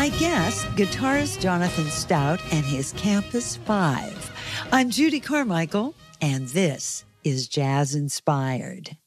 My guest, guitarist Jonathan Stout and his Campus 5. I'm Judy Carmichael, and this is Jazz Inspired.